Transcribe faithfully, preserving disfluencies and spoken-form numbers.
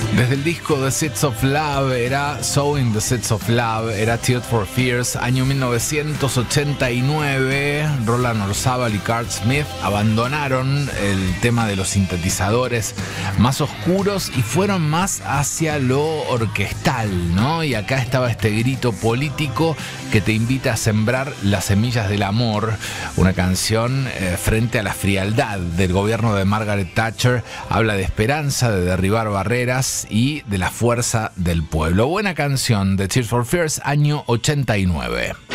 Desde el disco The Seeds of Love era Sowing the Seeds of Love, era Tears for Fears, año mil novecientos ochenta y nueve. Roland Orzabal y Carl Smith abandonaron el tema de los sintetizadores más oscuros y fueron más hacia lo orquestal, ¿no? Y acá estaba este grito político que te invita a sembrar las semillas del amor, una canción eh, frente a la frialdad del gobierno de Margaret Thatcher. Habla de esperanza, de derribar barreras y de la fuerza del pueblo. Buena canción de Tears for Fears, año ochenta y nueve.